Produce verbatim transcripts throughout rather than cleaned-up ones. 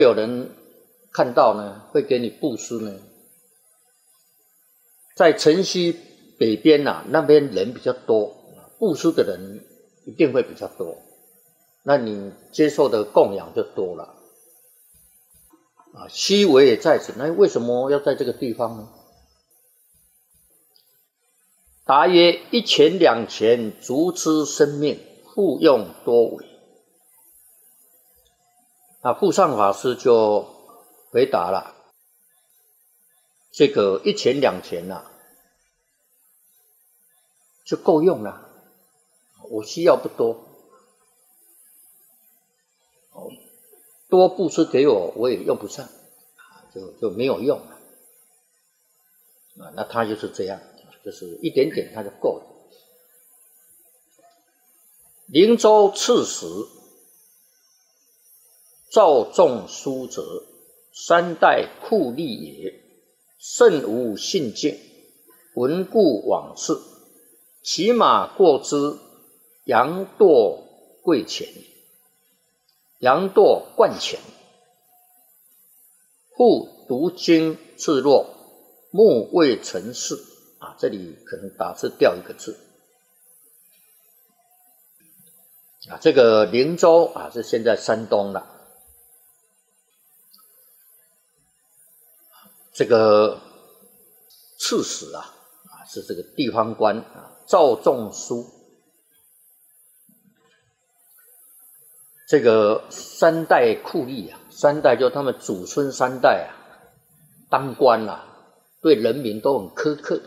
有人看到呢，会给你布施呢。在城西北边呐、啊，那边人比较多，布施的人一定会比较多，那你接受的供养就多了。啊，西为也在此，那为什么要在这个地方呢？答曰：一钱两钱，足之生命，复用多为。那富上法师就回答了，这个一钱两钱呐、啊，就够用了，我需要不多，多布施给我，我也用不上，就就没有用了。啊，那他就是这样，就是一点点他就够了。灵州刺史赵仲书者，三代酷吏也，甚无信敬，闻故往次，骑马过之，羊堕贵前，羊堕冠前，复读经自若，目未成事。啊，这里可能打字掉一个字。啊，这个灵州啊是现在山东了。这个刺史啊，啊是这个地方官啊，赵仲书。这个三代酷吏啊，三代就他们祖孙三代啊，当官啊，对人民都很苛刻、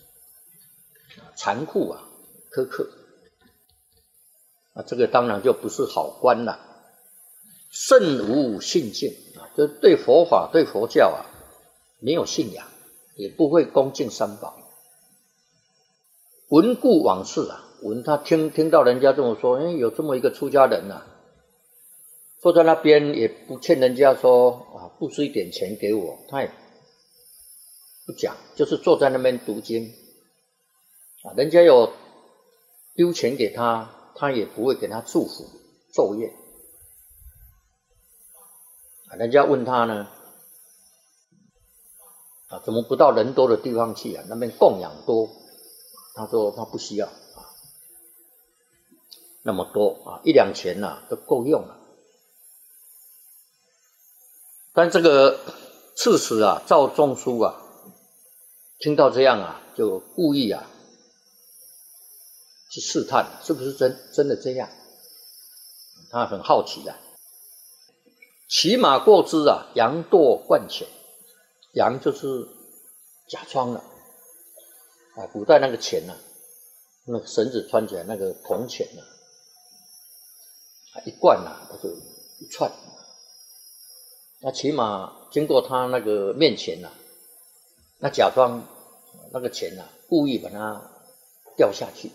残酷啊，苛刻。啊，这个当然就不是好官了。甚无信敬啊，就对佛法、对佛教啊。没有信仰，也不会恭敬三宝。闻故往事啊，闻他听听到人家这么说，哎，有这么一个出家人呐、啊，坐在那边也不欠人家说啊，布施一点钱给我，他也不讲，就是坐在那边读经啊，人家有丢钱给他，他也不会给他祝福奏乐啊，人家问他呢。啊，怎么不到人多的地方去啊？那边供养多，他说他不需要啊，那么多啊，一两钱呐、啊、都够用了。但这个刺史啊，赵仲书啊，听到这样啊，就故意啊去试探，是不是真真的这样？他很好奇啊。骑马过之啊，羊堕冠前。羊就是假装了啊，古代那个钱呐、啊，那个绳子穿起来那个铜钱呐、啊，一贯呐、啊，它就一串，那骑马经过他那个面前呐、啊，那假装那个钱呐、啊，故意把它掉下去。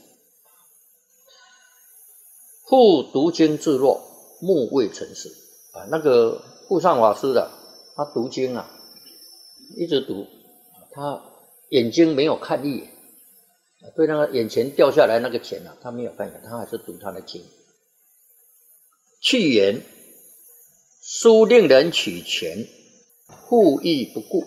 复读经自若，目未成事啊，那个富上法师的，他读经啊。一直读，他眼睛没有看一眼，对那个眼前掉下来那个钱啊，他没有看一眼，他还是读他的经。去言，书令人取钱，故意不顾。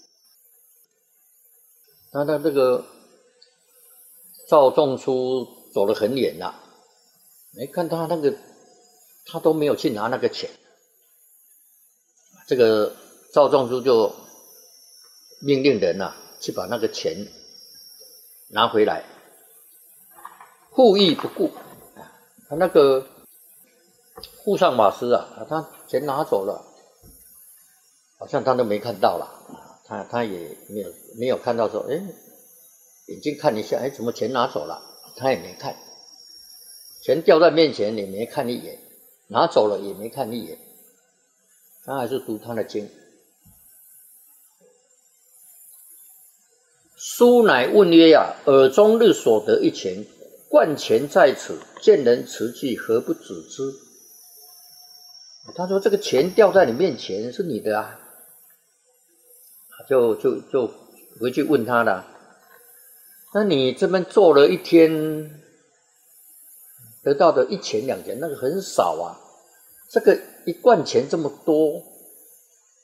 那他这个赵仲书走得很远了，没看他那个，他都没有去拿那个钱。这个赵仲书就命令人啊，去把那个钱拿回来，故意不顾。他那个富上法师啊，他钱拿走了，好像他都没看到了，他他也没有没有看到说，哎，眼睛看一下，哎，怎么钱拿走了？他也没看，钱掉在面前也没看一眼，拿走了也没看一眼，他还是读他的经。书乃问曰呀，耳中日所得一钱，冠钱在此，见人持去，何不止之？他说这个钱掉在你面前是你的啊，就就就回去问他了。那你这边做了一天，得到的一钱两钱，那个很少啊。这个一贯钱这么多，